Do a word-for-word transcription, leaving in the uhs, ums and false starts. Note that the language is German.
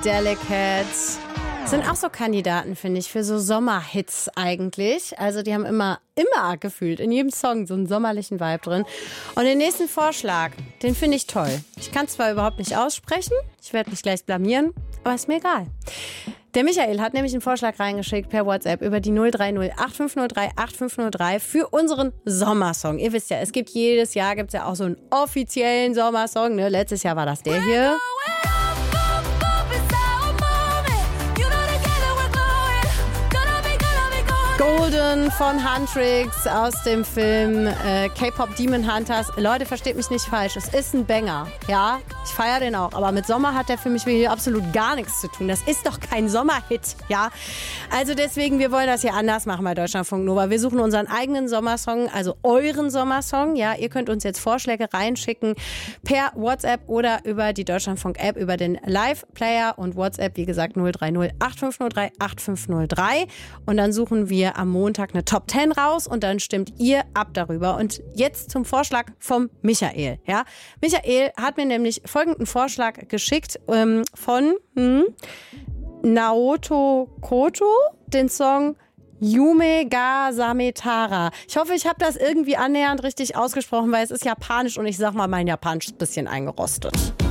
Delicate. Sind auch so Kandidaten, finde ich, für so Sommerhits eigentlich. Also die haben immer, immer gefühlt in jedem Song so einen sommerlichen Vibe drin. Und den nächsten Vorschlag, den finde ich toll. Ich kann es zwar überhaupt nicht aussprechen, ich werde mich gleich blamieren, aber ist mir egal. Der Michael hat nämlich einen Vorschlag reingeschickt per WhatsApp über die null drei null acht fünf null drei acht fünf null drei für unseren Sommersong. Ihr wisst ja, es gibt jedes Jahr gibt's ja auch so einen offiziellen Sommersong. Ne? Letztes Jahr war das der hier. Golden von Huntrix aus dem Film äh, K-Pop Demon Hunters. Leute, versteht mich nicht falsch, es ist ein Banger, ja, ich feiere den auch, aber mit Sommer hat der für mich hier absolut gar nichts zu tun. Das ist doch kein Sommerhit, ja. Also deswegen, wir wollen das hier anders machen bei Deutschlandfunk Nova. Wir suchen unseren eigenen Sommersong, also euren Sommersong, ja. Ihr könnt uns jetzt Vorschläge reinschicken per WhatsApp oder über die Deutschlandfunk-App, über den Live-Player und WhatsApp, wie gesagt, null drei null acht fünf null drei acht fünf null drei und dann suchen wir am Montag eine Top zehn raus und dann stimmt ihr ab darüber. Und jetzt zum Vorschlag vom Michael. Ja? Michael hat mir nämlich folgenden Vorschlag geschickt ähm, von hm, Naoto Koto, den Song Yume ga Sametara. Ich hoffe, ich habe das irgendwie annähernd richtig ausgesprochen, weil es ist japanisch und ich sag mal, mein Japanisch ist ein bisschen eingerostet.